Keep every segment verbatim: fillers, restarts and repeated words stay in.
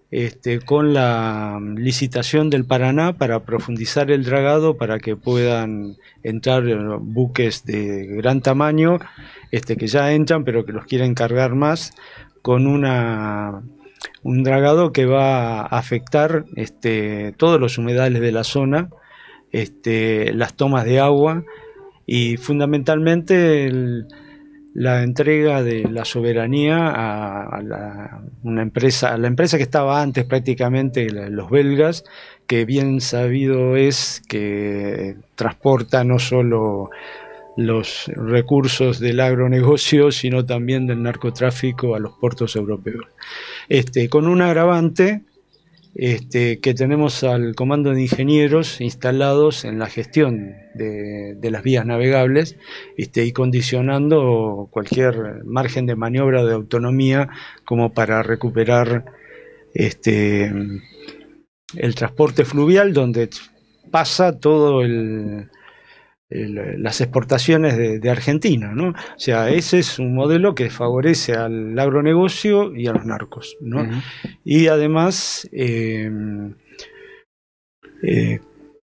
este, con la licitación del Paraná para profundizar el dragado para que puedan entrar buques de gran tamaño, este, que ya entran pero que los quieren cargar más, con una un dragado que va a afectar este, todos los humedales de la zona, este, las tomas de agua y fundamentalmente el, la entrega de la soberanía a, a la, una empresa, a la empresa que estaba antes prácticamente, la, los belgas, que bien sabido es que transporta no solo los recursos del agronegocio, sino también del narcotráfico a los puertos europeos. Este, con un agravante, este, que tenemos al comando de ingenieros instalados en la gestión de, de las vías navegables, este, y condicionando cualquier margen de maniobra de autonomía como para recuperar este, el transporte fluvial, donde pasa todo el El, las exportaciones de, de Argentina, ¿no? O sea, ese es un modelo que favorece al agronegocio y a los narcos, ¿no? Uh-huh. Y además eh, eh,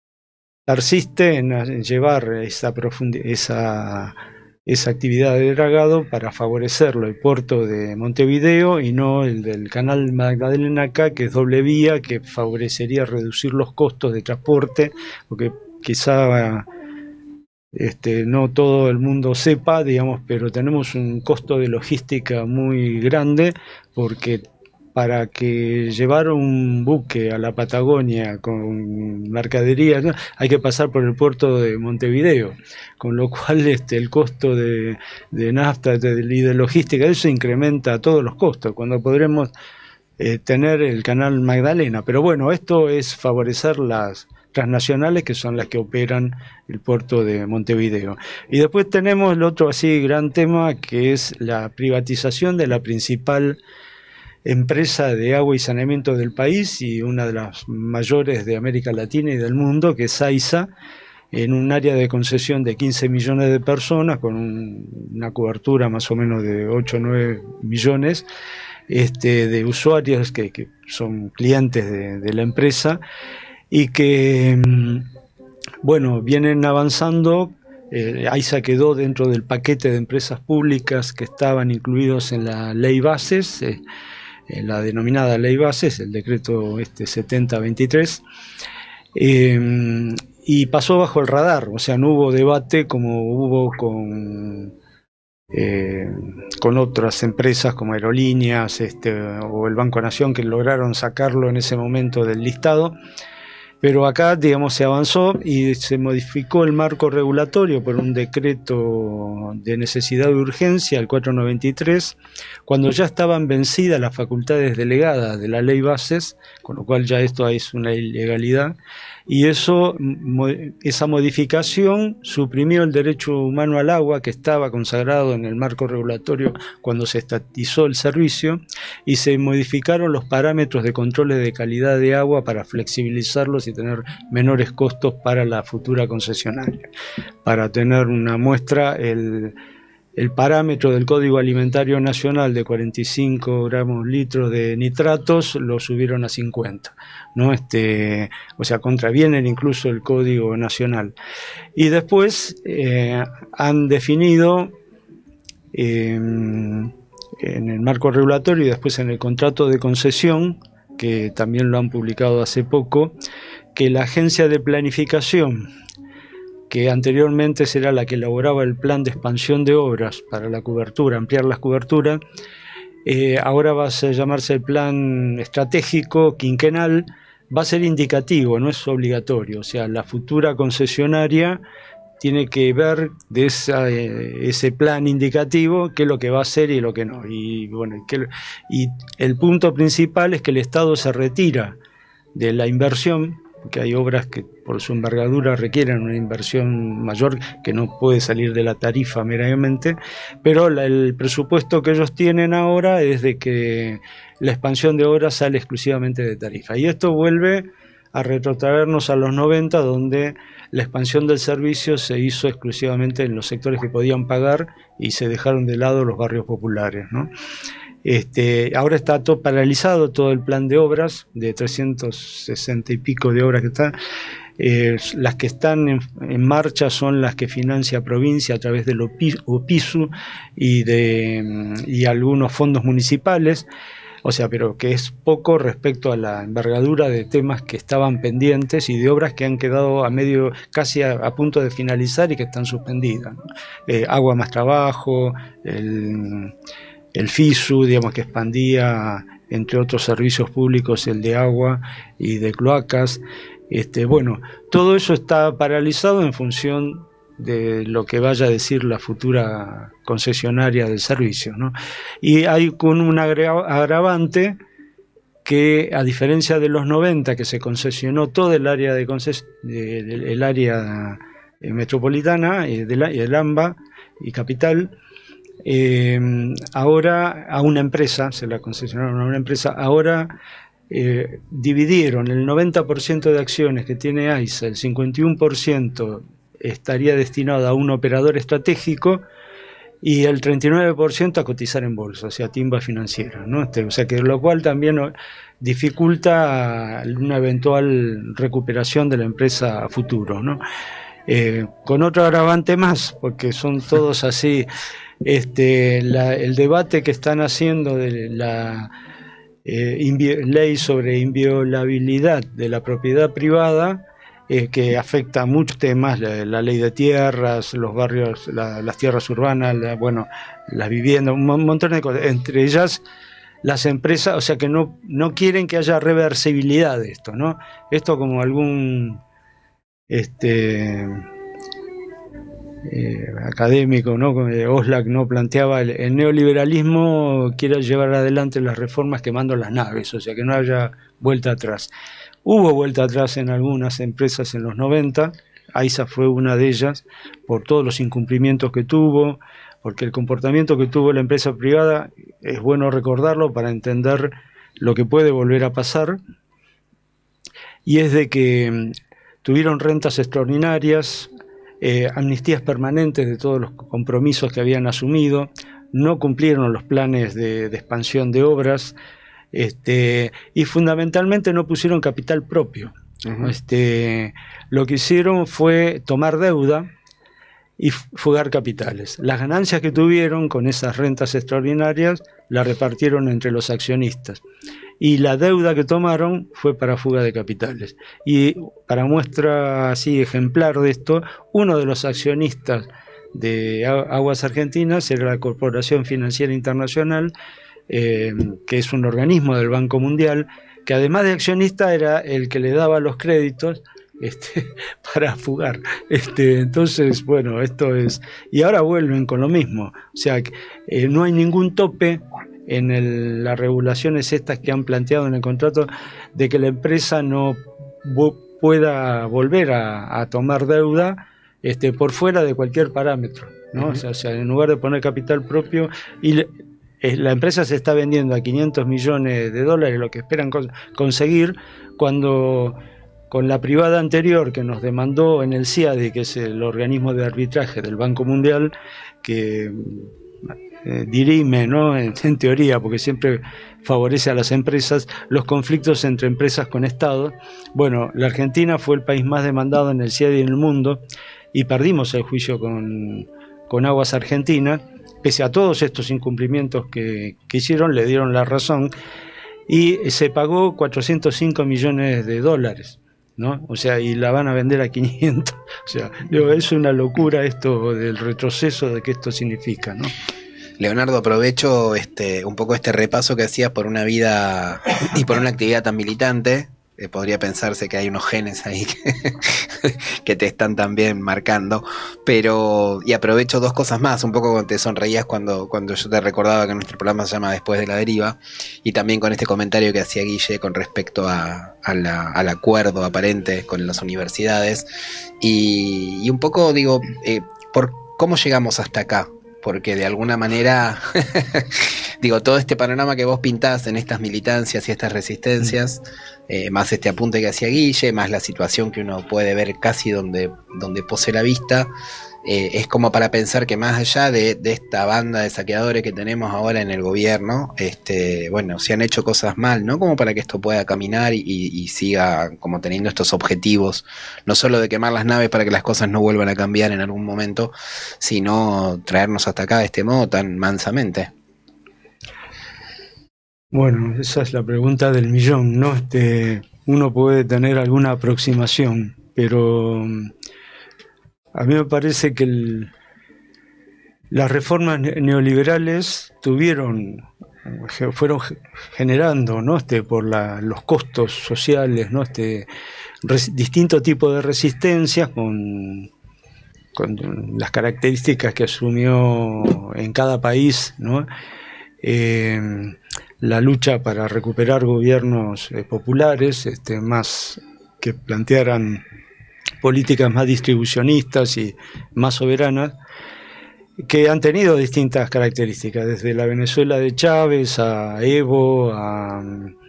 persiste en, en llevar esa, profundi- esa, esa actividad de dragado para favorecerlo el puerto de Montevideo y no el del canal Magdalena acá, que es doble vía, que favorecería reducir los costos de transporte, porque quizá Este, no todo el mundo sepa, digamos, pero tenemos un costo de logística muy grande, porque para que llevar un buque a la Patagonia con mercaderías, ¿no?, hay que pasar por el puerto de Montevideo, con lo cual este, el costo de, de nafta y de, de logística, eso incrementa todos los costos, cuando podremos eh, tener el canal Magdalena. Pero bueno, esto es favorecer las transnacionales, que son las que operan el puerto de Montevideo. Y después tenemos el otro así gran tema, que es la privatización de la principal empresa de agua y saneamiento del país y una de las mayores de América Latina y del mundo, que es AISA, en un área de concesión de quince millones de personas, con un, una cobertura más o menos de ocho o nueve millones este, de usuarios que, que son clientes de, de la empresa, y que, bueno, vienen avanzando. eh, AISA quedó dentro del paquete de empresas públicas que estaban incluidos en la ley Bases, eh, en la denominada ley Bases, el decreto este setenta veintitrés, eh, y pasó bajo el radar, o sea, no hubo debate como hubo con eh, con otras empresas como Aerolíneas este, o el Banco Nación, que lograron sacarlo en ese momento del listado. Pero acá, digamos, se avanzó y se modificó el marco regulatorio por un decreto de necesidad de urgencia, el cuatrocientos noventa y tres, cuando ya estaban vencidas las facultades delegadas de la ley Bases, con lo cual ya esto es una ilegalidad, y eso, esa modificación suprimió el derecho humano al agua, que estaba consagrado en el marco regulatorio cuando se estatizó el servicio, y se modificaron los parámetros de controles de calidad de agua para flexibilizarlos y tener menores costos para la futura concesionaria. Para tener una muestra, el, el parámetro del Código Alimentario Nacional de cuarenta y cinco gramos litros de nitratos lo subieron a cincuenta, ¿no? Este, o sea, contravienen incluso el Código Nacional. Y después eh, han definido eh, en el marco regulatorio y después en el contrato de concesión, que también lo han publicado hace poco, que la agencia de planificación, que anteriormente será la que elaboraba el plan de expansión de obras para la cobertura, ampliar las coberturas, eh, ahora va a ser, llamarse el plan estratégico quinquenal, va a ser indicativo, no es obligatorio. O sea, la futura concesionaria tiene que ver de esa, eh, ese plan indicativo qué es lo que va a hacer y lo que no. Y bueno, que, y el punto principal es que el Estado se retira de la inversión, porque hay obras que por su envergadura requieren una inversión mayor que no puede salir de la tarifa meramente, pero la, el presupuesto que ellos tienen ahora es de que la expansión de obras sale exclusivamente de tarifa. Y esto vuelve a retrotraernos a los noventa, donde la expansión del servicio se hizo exclusivamente en los sectores que podían pagar y se dejaron de lado los barrios populares, ¿no? Este, ahora está todo paralizado, todo el plan de obras, de trescientos sesenta y pico de obras que están. Eh, las que están en, en marcha son las que financia provincia a través del OPISU y, de, y algunos fondos municipales. O sea, pero que es poco respecto a la envergadura de temas que estaban pendientes y de obras que han quedado a medio, casi a, a punto de finalizar y que están suspendidas, ¿no? Eh, Agua Más Trabajo, el, el FISU, digamos, que expandía, entre otros servicios públicos, el de agua y de cloacas. Este, bueno, todo eso está paralizado en función de lo que vaya a decir la futura concesionaria del servicio, ¿no? Y hay con un agravante que, a diferencia de los noventa, que se concesionó todo el área de conces de, de, el área metropolitana, eh, de la, el AMBA y capital, eh, ahora a una empresa, se la concesionaron a una empresa, ahora eh, dividieron el noventa por ciento de acciones que tiene AISA, el cincuenta y uno por ciento estaría destinado a un operador estratégico y el treinta y nueve por ciento a cotizar en bolsa, o sea, timba financiera, ¿no? Este, o sea, que lo cual también dificulta una eventual recuperación de la empresa a futuro, ¿no? Eh, con otro agravante más, porque son todos así, este, la, el debate que están haciendo de la eh, ley sobre inviolabilidad de la propiedad privada, Eh, que afecta a muchos temas, la, la ley de tierras, los barrios, la, las tierras urbanas, la, bueno, las viviendas, un montón de cosas, entre ellas las empresas, o sea que no, no quieren que haya reversibilidad de esto, ¿no? Esto como algún este eh, académico, ¿no? Oslak no planteaba, el, el neoliberalismo quiere llevar adelante las reformas quemando las naves, o sea que no haya vuelta atrás. Hubo vuelta atrás en algunas empresas en los noventa, AISA fue una de ellas, por todos los incumplimientos que tuvo, porque el comportamiento que tuvo la empresa privada, es bueno recordarlo para entender lo que puede volver a pasar, y es de que tuvieron rentas extraordinarias, eh, amnistías permanentes de todos los compromisos que habían asumido, no cumplieron los planes de, de expansión de obras, Este, y fundamentalmente no pusieron capital propio. Uh-huh. Este, lo que hicieron fue tomar deuda y fugar capitales. Las ganancias que tuvieron con esas rentas extraordinarias las repartieron entre los accionistas, y la deuda que tomaron fue para fuga de capitales. Y para muestra así ejemplar de esto, uno de los accionistas de Aguas Argentinas era la Corporación Financiera Internacional, Eh, que es un organismo del Banco Mundial, que además de accionista era el que le daba los créditos este, para fugar. Este, entonces, bueno, esto es... Y ahora vuelven con lo mismo. O sea, que, eh, no hay ningún tope en el, las regulaciones estas que han planteado en el contrato de que la empresa no pueda volver a, a tomar deuda este, por fuera de cualquier parámetro, ¿no? Uh-huh. O sea, o sea, en lugar de poner capital propio... y le, la empresa se está vendiendo a quinientos millones de dólares, lo que esperan cons- conseguir, cuando con la privada anterior que nos demandó en el C I A D I, que es el organismo de arbitraje del Banco Mundial, que eh, dirime, ¿no? En, en teoría, porque siempre favorece a las empresas, los conflictos entre empresas con Estado. Bueno, la Argentina fue el país más demandado en el C I A D I en el mundo, y perdimos el juicio con, con Aguas Argentina. Pese a todos estos incumplimientos que, que hicieron, le dieron la razón, y se pagó cuatrocientos cinco millones de dólares, ¿no? O sea, y la van a vender a quinientos. O sea, digo, es una locura esto del retroceso de que esto significa, ¿no? Leonardo, aprovecho este, un poco este repaso que hacías por una vida y por una actividad tan militante. Eh, podría pensarse que hay unos genes ahí que, que te están también marcando, pero, y aprovecho dos cosas más, un poco cuando te sonreías cuando, cuando yo te recordaba que nuestro programa se llama Después de la Deriva, y también con este comentario que hacía Guille con respecto a, a la, al acuerdo aparente con las universidades, y, y un poco digo, eh, por cómo llegamos hasta acá, porque de alguna manera digo, todo este panorama que vos pintás en estas militancias y estas resistencias, eh, más este apunte que hacía Guille, más la situación que uno puede ver casi donde, donde pose la vista, eh, es como para pensar que más allá de, de esta banda de saqueadores que tenemos ahora en el gobierno, este, bueno, se han hecho cosas mal, ¿no? Como para que esto pueda caminar y, y siga como teniendo estos objetivos, no solo de quemar las naves para que las cosas no vuelvan a cambiar en algún momento, sino traernos hasta acá de este modo tan mansamente. Bueno, esa es la pregunta del millón, ¿no? Este, uno puede tener alguna aproximación, pero a mí me parece que el, las reformas neoliberales tuvieron, fueron generando, ¿no? Este, por la, los costos sociales, ¿no? Este, res, distintos tipos de resistencias con, con las características que asumió en cada país, ¿no? Eh, la lucha para recuperar gobiernos eh, populares, este, más que plantearan políticas más distribucionistas y más soberanas, que han tenido distintas características, desde la Venezuela de Chávez a Evo, a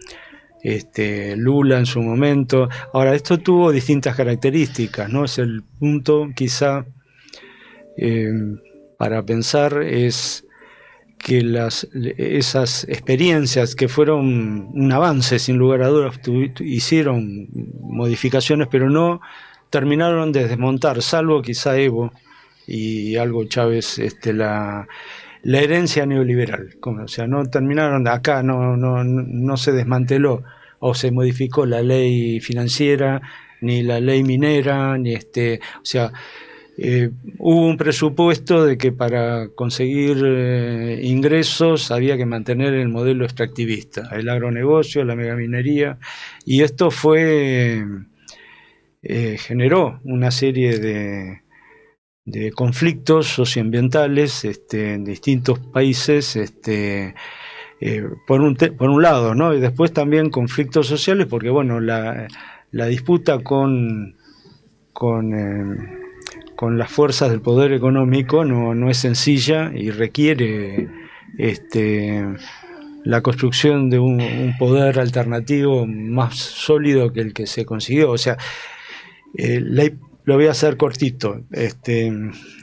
este, Lula en su momento. Ahora, esto tuvo distintas características, ¿no? Es el punto quizá eh, para pensar es que las, esas experiencias que fueron un avance sin lugar a dudas, tu, tu, hicieron modificaciones, pero no terminaron de desmontar, salvo quizá Evo y algo Chávez, este, la, la herencia neoliberal. Como, o sea, no terminaron, acá no, no, no se desmanteló o se modificó la ley financiera, ni la ley minera, ni este, o sea, Eh, hubo un presupuesto de que para conseguir eh, ingresos había que mantener el modelo extractivista, el agronegocio, la megaminería, y esto fue eh, generó una serie de, de conflictos socioambientales este, en distintos países, este, eh, por, un te, por un lado, ¿no? Y después también conflictos sociales, porque bueno, la, la disputa con con eh, con las fuerzas del poder económico no, no es sencilla y requiere este, la construcción de un, un poder alternativo más sólido que el que se consiguió. O sea, eh, la, lo voy a hacer cortito. Este,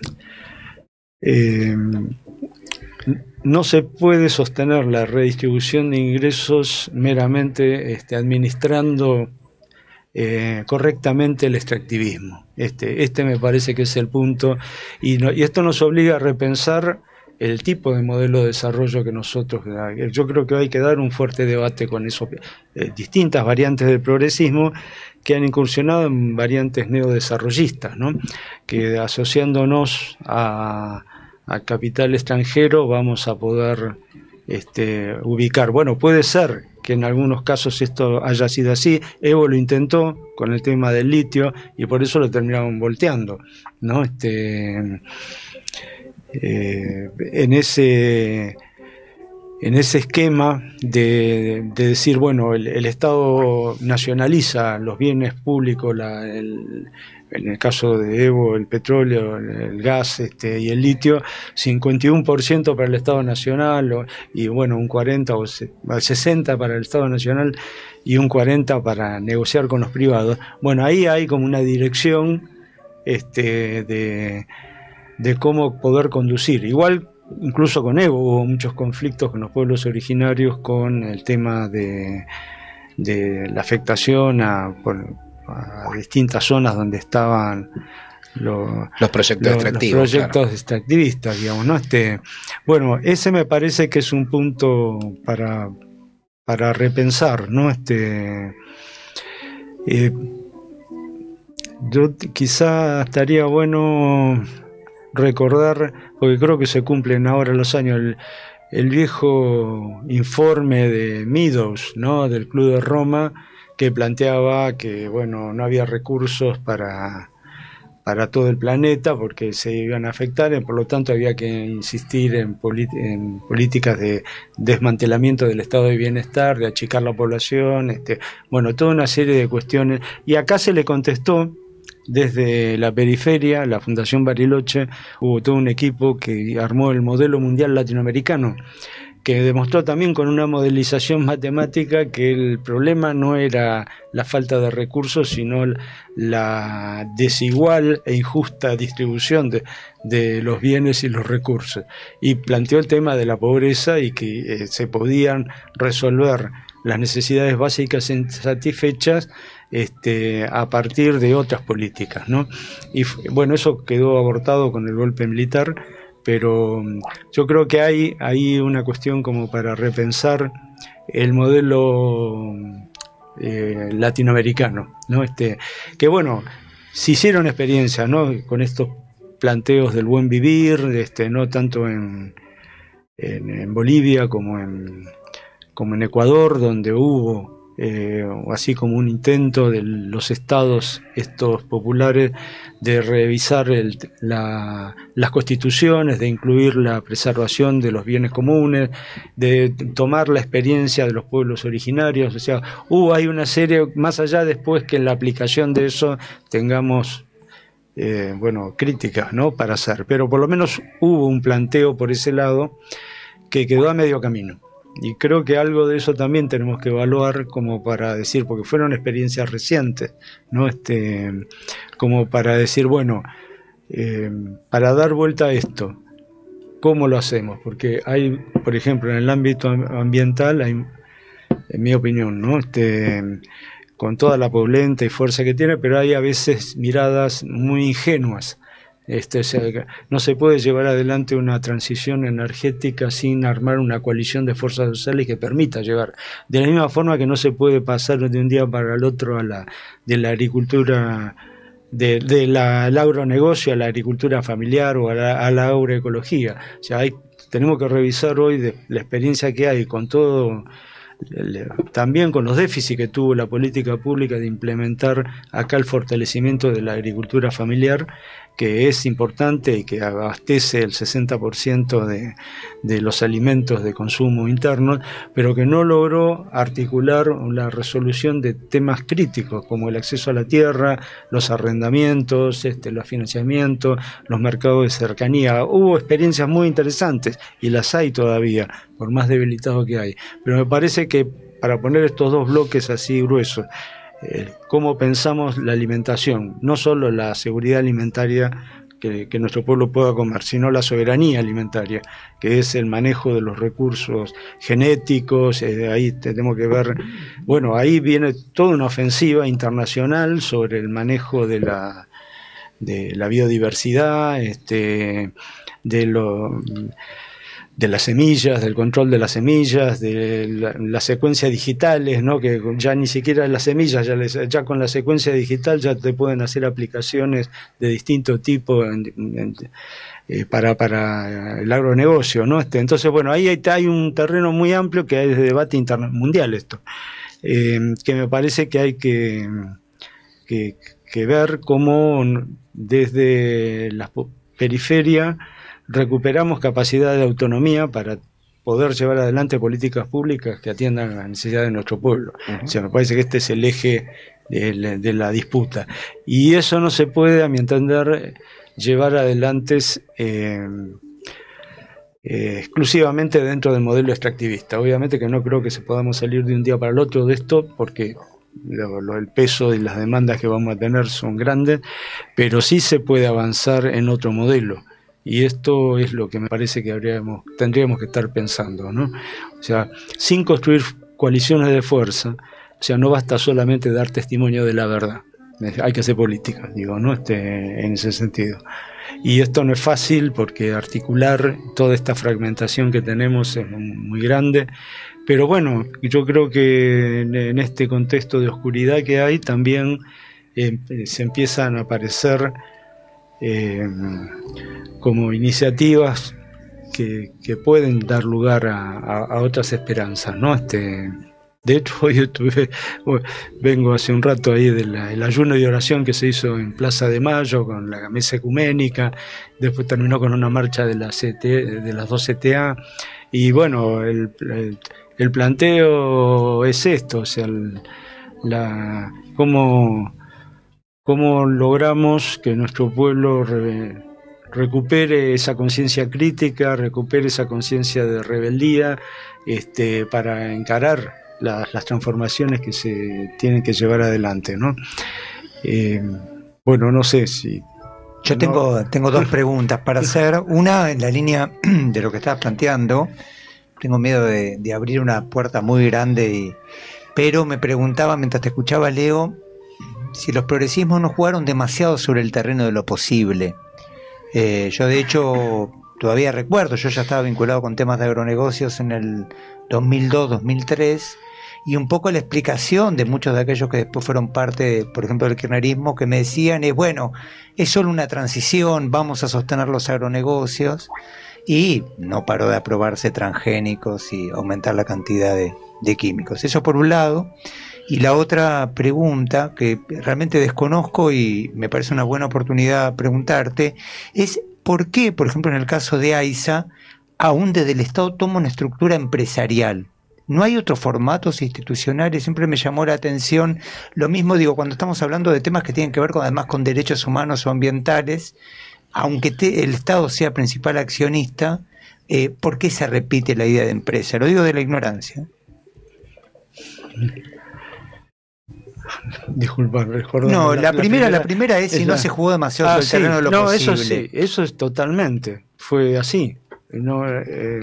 eh, no se puede sostener la redistribución de ingresos meramente este, administrando Eh, correctamente el extractivismo. Este, este me parece que es el punto, y, no, y esto nos obliga a repensar el tipo de modelo de desarrollo que nosotros, yo creo que hay que dar un fuerte debate con eso, eh, distintas variantes del progresismo que han incursionado en variantes neodesarrollistas, ¿no? Que asociándonos a, a capital extranjero vamos a poder este, ubicar, bueno, puede ser que en algunos casos esto haya sido así. Evo lo intentó con el tema del litio y por eso lo terminaron volteando, ¿no? Este, eh, en ese en ese esquema de, de decir, bueno, el, el Estado nacionaliza los bienes públicos, la, el, en el caso de Evo, el petróleo, el, el gas este, y el litio, cincuenta y uno por ciento para el Estado Nacional, o, y bueno, un cuarenta o sesenta para el Estado Nacional y un cuarenta para negociar con los privados. Bueno, ahí hay como una dirección este, de, de cómo poder conducir. Igual, incluso con Evo hubo muchos conflictos con los pueblos originarios con el tema de, de la afectación a, por, a distintas zonas donde estaban lo, los proyectos lo, extractivos, los proyectos claro. extractivistas, digamos, ¿no? Este, bueno, ese me parece que es un punto para, para repensar, ¿no? Este, eh, yo quizá estaría bueno recordar, porque creo que se cumplen ahora los años, el, el viejo informe de Meadows, ¿no? Del Club de Roma, que planteaba que bueno, no había recursos para, para todo el planeta porque se iban a afectar, y por lo tanto había que insistir en, en políticas de desmantelamiento del estado de bienestar, de achicar la población, este, bueno, toda una serie de cuestiones, y acá se le contestó desde la periferia, la Fundación Bariloche, hubo todo un equipo que armó el modelo mundial latinoamericano, que demostró también con una modelización matemática que el problema no era la falta de recursos, sino la desigual e injusta distribución de, de los bienes y los recursos. Y planteó el tema de la pobreza y que eh, se podían resolver las necesidades básicas insatisfechas este, a partir de otras políticas, ¿no? Y bueno, eso quedó abortado con el golpe militar, pero yo creo que hay, hay una cuestión como para repensar el modelo eh, latinoamericano, ¿no? Este, que bueno, se hicieron experiencias, ¿no? Con estos planteos del buen vivir, este, no tanto en, en, en Bolivia como en como en Ecuador, donde hubo eh, así como un intento de los estados estos populares de revisar el, la, las constituciones, de incluir la preservación de los bienes comunes, de tomar la experiencia de los pueblos originarios. O sea, hubo hay una serie, más allá después que en la aplicación de eso tengamos eh, bueno, críticas, ¿no?, para hacer, pero por lo menos hubo un planteo por ese lado que quedó a medio camino. Y creo que algo de eso también tenemos que evaluar como para decir, porque fueron experiencias recientes, ¿no? Este, como para decir, bueno, eh, para dar vuelta a esto, ¿cómo lo hacemos? Porque hay, por ejemplo, en el ámbito ambiental, hay, en mi opinión, ¿no?, este, con toda la polenta y fuerza que tiene, pero hay a veces miradas muy ingenuas. Este, o sea, no se puede llevar adelante una transición energética sin armar una coalición de fuerzas sociales que permita llevar. De la misma forma que no se puede pasar de un día para el otro a la, de la agricultura, de, de la, al agronegocio a la agricultura familiar o a la, a la agroecología. O sea, hay, tenemos que revisar hoy de la experiencia que hay con todo, también con los déficits que tuvo la política pública de implementar acá el fortalecimiento de la agricultura familiar, que es importante y que abastece el sesenta por ciento de, de los alimentos de consumo interno, pero que no logró articular la resolución de temas críticos como el acceso a la tierra, los arrendamientos, este, los financiamientos, los mercados de cercanía. Hubo experiencias muy interesantes y las hay todavía, por más debilitados que hay, pero me parece que para poner estos dos bloques así gruesos, Eh, cómo pensamos la alimentación, no solo la seguridad alimentaria que, que nuestro pueblo pueda comer, sino la soberanía alimentaria, que es el manejo de los recursos genéticos. Eh, ahí tenemos que ver, bueno, ahí viene toda una ofensiva internacional sobre el manejo de la, de la biodiversidad, este, de lo... de las semillas, del control de las semillas, de la, las secuencias digitales, ¿no?, que ya ni siquiera las semillas, ya, les, ya con la secuencia digital ya te pueden hacer aplicaciones de distinto tipo en, en, eh, para, para el agronegocio, ¿no? Este, entonces, bueno, ahí hay, hay un terreno muy amplio que hay de debate interna, mundial esto, eh, que me parece que hay que, que, que ver cómo desde la periferia recuperamos capacidad de autonomía para poder llevar adelante políticas públicas que atiendan a las necesidades de nuestro pueblo. Uh-huh. O sea, me parece que este es el eje de, de la disputa. Y eso no se puede, a mi entender, llevar adelante eh, eh, exclusivamente dentro del modelo extractivista. Obviamente que no creo que se podamos salir de un día para el otro de esto, porque lo, lo, el peso y las demandas que vamos a tener son grandes, pero sí se puede avanzar en otro modelo. Y esto es lo que me parece que habríamos, tendríamos que estar pensando, ¿no? O sea, sin construir coaliciones de fuerza, o sea, no basta solamente dar testimonio de la verdad, hay que hacer política, digo, ¿no? Este, en ese sentido. Y esto no es fácil porque articular toda esta fragmentación que tenemos es muy grande, pero bueno, yo creo que en, en este contexto de oscuridad que hay también eh, se empiezan a aparecer Eh, como iniciativas que, que pueden dar lugar a, a, a otras esperanzas, ¿no? Este, de hecho, hoy estuve, vengo hace un rato ahí del el ayuno y oración que se hizo en Plaza de Mayo con la mesa ecuménica, después terminó con una marcha de, la C T, de las dos C T A, y bueno, el, el, el planteo es esto, o sea, el, la, cómo... cómo logramos que nuestro pueblo re, recupere esa conciencia crítica, recupere esa conciencia de rebeldía, este, para encarar la, las transformaciones que se tienen que llevar adelante, ¿no? Eh, bueno, no sé si... Yo no... tengo, tengo dos preguntas para hacer. Una, en la línea de lo que estabas planteando, tengo miedo de, de abrir una puerta muy grande, y, pero me preguntaba mientras te escuchaba, Leo, si los progresismos no jugaron demasiado sobre el terreno de lo posible. Eh, yo de hecho todavía recuerdo, yo ya estaba vinculado con temas de agronegocios en el dos mil dos, dos mil tres, y un poco la explicación de muchos de aquellos que después fueron parte, por ejemplo, del kirchnerismo, que me decían es, bueno, es solo una transición, vamos a sostener los agronegocios, y no paró de aprobarse transgénicos y aumentar la cantidad de, de químicos. Eso por un lado. Y la otra pregunta, que realmente desconozco y me parece una buena oportunidad preguntarte, es ¿por qué, por ejemplo, en el caso de AISA, aún desde el Estado toma una estructura empresarial? ¿No hay otros formatos institucionales? Siempre me llamó la atención. Lo mismo digo, cuando estamos hablando de temas que tienen que ver con, además con derechos humanos o ambientales, aunque te, el Estado sea principal accionista, eh, ¿por qué se repite la idea de empresa? Lo digo de la ignorancia. Disculpa, recuerdo. No, la, la, primera, primera, la primera es si no se jugó demasiado ah, el sí, terreno de lo no, posible. Eso sí, eso es totalmente, fue así. No, eh,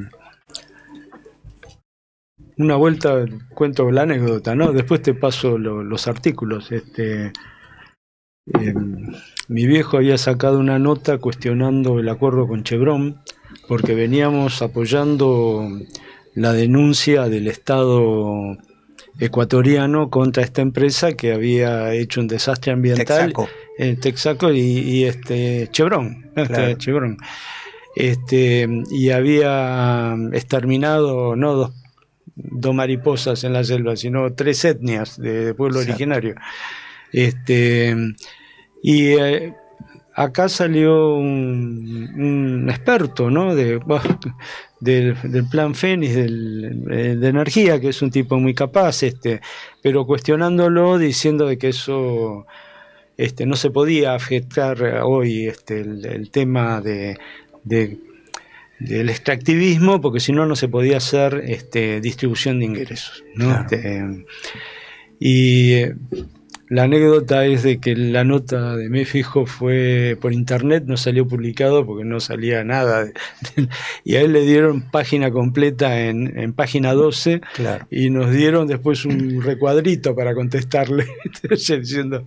una vuelta cuento la anécdota, ¿no? Después te paso lo, los artículos. Este, eh, mi viejo había sacado una nota cuestionando el acuerdo con Chevron, porque veníamos apoyando la denuncia del Estado ecuatoriano contra esta empresa que había hecho un desastre ambiental en Texaco, Texaco y, y este Chevron, claro. este, Chevron, este y había exterminado no dos, dos mariposas en la selva, sino tres etnias de, de pueblo Exacto. originario. Este y eh, acá salió un, un experto, ¿no? De bueno, Del, del plan Fénix del, de energía, que es un tipo muy capaz, este, pero cuestionándolo, diciendo de que eso este, no se podía afectar hoy este, el, el tema de, de, del extractivismo, porque si no, no se podía hacer este, distribución de ingresos, ¿no? Claro. Este, y eh, la anécdota es de que la nota de Me Fijo fue por internet, no salió publicado porque no salía nada. De, de, y a él le dieron página completa en, en página doce, claro. Y nos dieron después un recuadrito para contestarle, diciendo,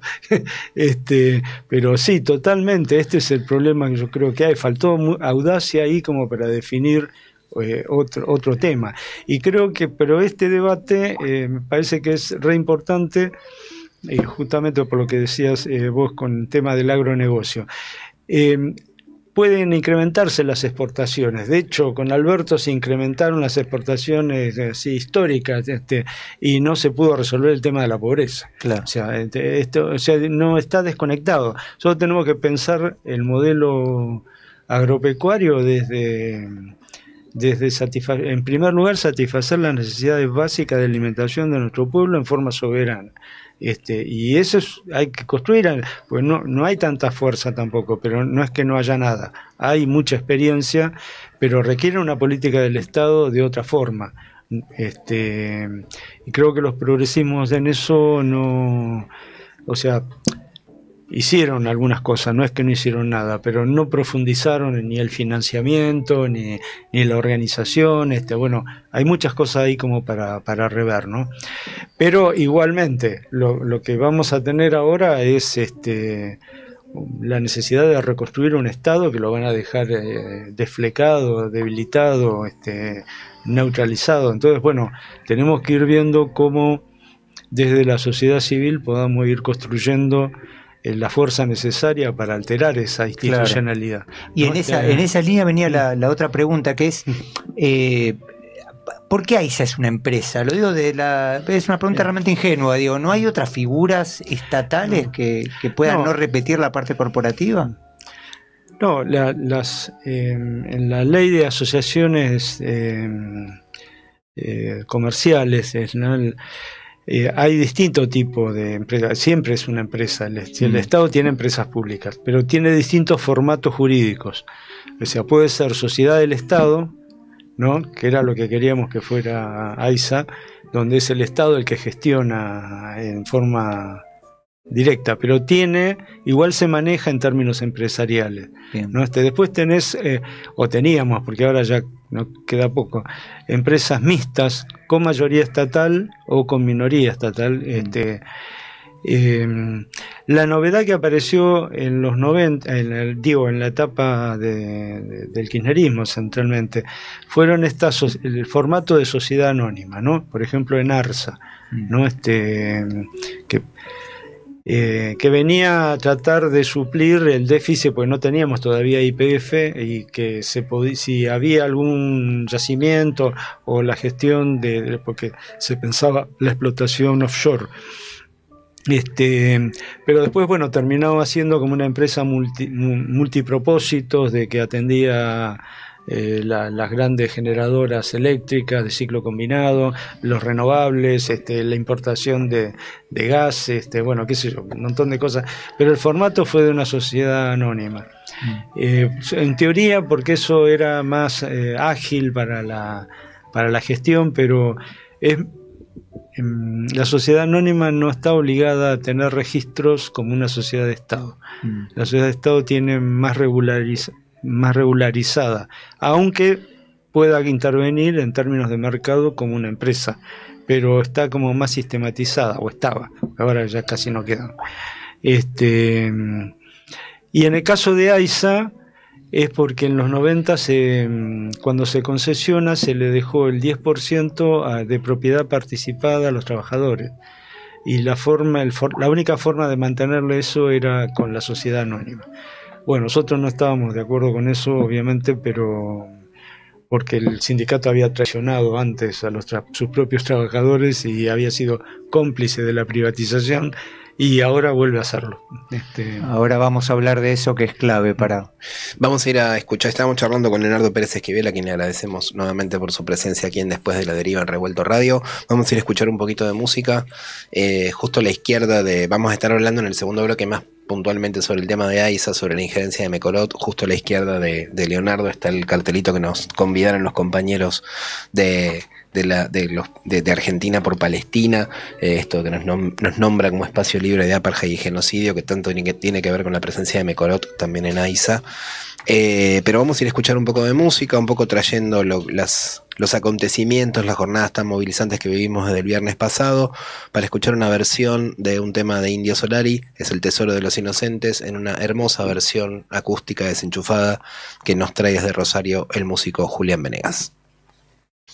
este, pero sí, totalmente, este es el problema que yo creo que hay. Faltó audacia ahí como para definir eh, otro, otro tema. Y creo que, pero este debate eh, me parece que es re importante. Y justamente por lo que decías eh, vos con el tema del agronegocio, eh, pueden incrementarse las exportaciones. De hecho, con Alberto se incrementaron las exportaciones así, históricas, este, y no se pudo resolver el tema de la pobreza. Claro. O sea, esto, o sea, no está desconectado. Solo tenemos que pensar el modelo agropecuario desde... desde satisfa- en primer lugar satisfacer las necesidades básicas de alimentación de nuestro pueblo en forma soberana. Este, y eso es, hay que construir, pues no, no hay tanta fuerza tampoco, pero no es que no haya nada, hay mucha experiencia, pero requiere una política del Estado de otra forma. Este, y creo que los progresismos en eso no, o sea, hicieron algunas cosas, no es que no hicieron nada, pero no profundizaron ni el financiamiento, ni, ni la organización, este, bueno, hay muchas cosas ahí como para, para rever, ¿no? Pero igualmente, lo, lo que vamos a tener ahora es este la necesidad de reconstruir un Estado que lo van a dejar eh, desflecado, debilitado, este, neutralizado. Entonces, bueno, tenemos que ir viendo cómo desde la sociedad civil podamos ir construyendo la fuerza necesaria para alterar esa institucionalidad. Claro. Y ¿no? en esa en esa línea venía la, la otra pregunta, que es eh, ¿por qué AISA es una empresa? Lo digo de la es una pregunta realmente ingenua, digo, ¿no hay otras figuras estatales que, que puedan no. no repetir la parte corporativa? No, la, las eh, en la ley de asociaciones eh, eh, comerciales, ¿no? eh, hay distintos tipos de empresas, siempre es una empresa, el, mm. el Estado tiene empresas públicas, pero tiene distintos formatos jurídicos, o sea, puede ser sociedad del Estado, ¿no? Que era lo que queríamos que fuera AISA, donde es el Estado el que gestiona en forma directa, pero tiene, igual se maneja en términos empresariales, ¿no? Este, después tenés, eh, o teníamos, porque ahora ya no queda poco, empresas mixtas con mayoría estatal o con minoría estatal. Este, eh, la novedad que apareció en los noventa, en el, digo, en la etapa de, de, del kirchnerismo centralmente, fueron estas, el formato de sociedad anónima, ¿no? Por ejemplo en ARSA, ¿no? Este, que Eh, que venía a tratar de suplir el déficit, porque no teníamos todavía Y P F, y que se podía, si había algún yacimiento o la gestión de, de porque se pensaba la explotación offshore, este, pero después bueno terminaba siendo como una empresa multi, multipropósitos, de que atendía Eh, la, las grandes generadoras eléctricas de ciclo combinado, los renovables, este, la importación de, de gas, este, bueno, qué sé yo, un montón de cosas, pero el formato fue de una sociedad anónima. Mm. Eh, en teoría, porque eso era más eh, ágil para la, para la gestión, pero es, eh, la sociedad anónima no está obligada a tener registros como una sociedad de Estado. Mm. La sociedad de Estado tiene más regularización, más regularizada, aunque pueda intervenir en términos de mercado como una empresa, pero está como más sistematizada, o estaba, ahora ya casi no quedan. Este, y en el caso de AISA es porque en los noventa, se, cuando se concesiona, se le dejó el diez por ciento de propiedad participada a los trabajadores, y la, forma, el for, la única forma de mantenerle eso era con la sociedad anónima. Bueno, nosotros no estábamos de acuerdo con eso, obviamente, pero porque el sindicato había traicionado antes a los tra- sus propios trabajadores y había sido cómplice de la privatización, y ahora vuelve a hacerlo. Este... Ahora vamos a hablar de eso, que es clave para... Vamos a ir a escuchar, estábamos charlando con Leonardo Pérez Esquivel, a quien le agradecemos nuevamente por su presencia aquí en Después de la Deriva en Revuelto Radio. Vamos a ir a escuchar un poquito de música, eh, justo a la izquierda de... Vamos a estar hablando en el segundo bloque más puntualmente sobre el tema de AISA, sobre la injerencia de Mecolot. Justo a la izquierda de, de Leonardo está el cartelito que nos convidaron los compañeros de... de la de los de, de Argentina por Palestina, eh, esto que nos, nom- nos nombra como espacio libre de apartheid y genocidio, que tanto tiene que, tiene que ver con la presencia de Mecolot también en AISA. Eh, pero vamos a ir a escuchar un poco de música, un poco trayendo lo, las, los acontecimientos, las jornadas tan movilizantes que vivimos desde el viernes pasado, para escuchar una versión de un tema de Indio Solari, es El Tesoro de los Inocentes, en una hermosa versión acústica desenchufada que nos trae desde Rosario el músico Julián Venegas.